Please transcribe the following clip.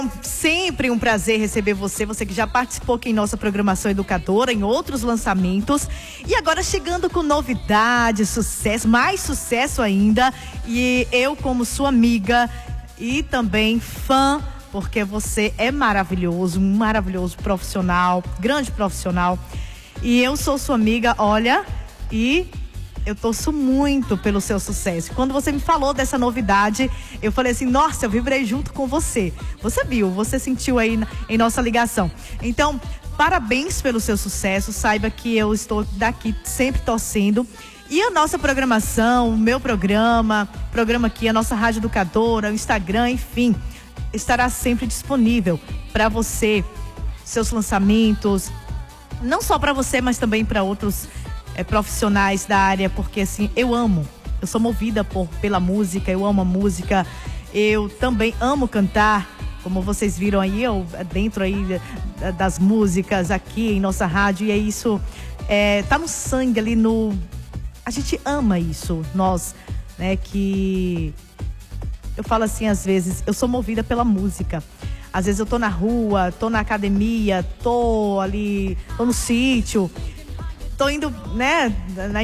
Sempre um prazer receber você que já participou aqui em nossa programação educadora, em outros lançamentos. E agora chegando com novidades, sucesso, mais sucesso ainda. E eu, como sua amiga e também fã, porque você é maravilhoso, um maravilhoso profissional, grande profissional. E eu sou sua amiga, olha, e eu torço muito pelo seu sucesso. Quando você me falou dessa novidade, eu falei assim, nossa, eu vibrei junto com você. Você viu, você sentiu aí em nossa ligação. Então, parabéns pelo seu sucesso. Saiba que eu estou daqui sempre torcendo. E a nossa programação, o meu programa aqui, a nossa Rádio Educadora, o Instagram, enfim, estará sempre disponível para você, seus lançamentos, não só para você, mas também para outros profissionais da área, porque assim, eu sou movida pela música, eu amo a música, eu também amo cantar, como vocês viram aí, eu dentro aí das músicas aqui em nossa rádio, e é isso, tá no sangue ali, a gente ama isso, nós, né, que eu falo assim, às vezes, eu sou movida pela música. Às vezes eu tô na rua, tô na academia, tô no sítio, tô indo, né, na